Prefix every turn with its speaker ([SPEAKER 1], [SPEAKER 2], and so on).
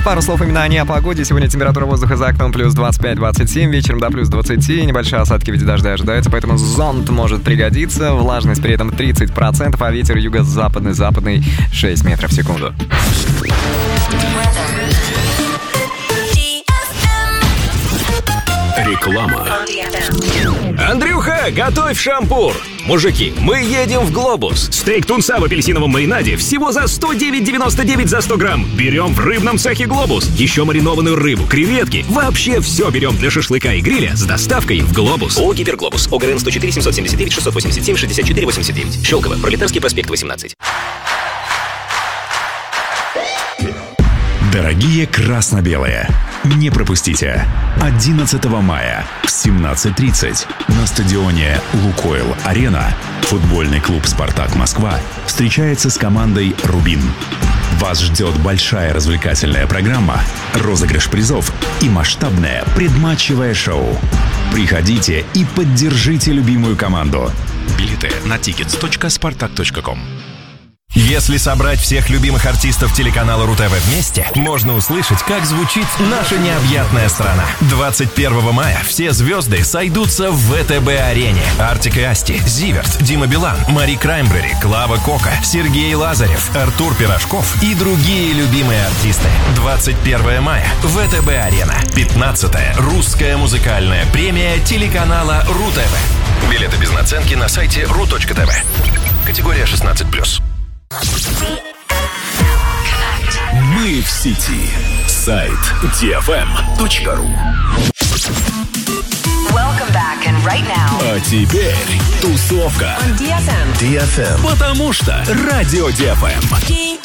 [SPEAKER 1] Пару слов именно о погоде. Сегодня температура воздуха за окном плюс 25-27, вечером до плюс 20. Небольшие осадки в виде дождя ожидаются, поэтому зонт может пригодиться. Влажность при этом 30%, а ветер юго-западный 6 метров в секунду.
[SPEAKER 2] Реклама. Андрюха, готовь шампур! Мужики, мы едем в Глобус. Стейк тунца в апельсиновом маринаде всего за 109,99 за 100 грамм. Берем в рыбном цехе Глобус. Еще маринованную рыбу, креветки. Вообще все берем для шашлыка и гриля с доставкой в Глобус.
[SPEAKER 3] ООО «Гиперглобус». ОГРН 104 779 687 64 89. Щелково. Пролетарский проспект 18.
[SPEAKER 4] Дорогие красно-белые, не пропустите. 11 мая в 17:30 на стадионе «Лукойл-Арена» футбольный клуб «Спартак Москва» встречается с командой «Рубин». Вас ждет большая развлекательная программа, розыгрыш призов и масштабное предматчевое шоу. Приходите и поддержите любимую команду. Билеты на tickets.spartak.com.
[SPEAKER 5] Если собрать всех любимых артистов телеканала РУ-ТВ вместе, можно услышать, как звучит наша необъятная страна. 21 мая все звезды сойдутся в ВТБ-арене. Артик и Асти, Зиверт, Дима Билан, Мари Краймбрери, Клава Кока, Сергей Лазарев, Артур Пирожков и другие любимые артисты. 21 мая. ВТБ-арена. 15-я русская музыкальная премия телеканала РУ-ТВ. Билеты без наценки на сайте ru.tv. Категория 16+.
[SPEAKER 2] Мы в сети. Сайт dfm.ru.
[SPEAKER 6] Welcome back, and right now.
[SPEAKER 2] А теперь тусовка.
[SPEAKER 6] On DFM.
[SPEAKER 2] Потому что радио DFM.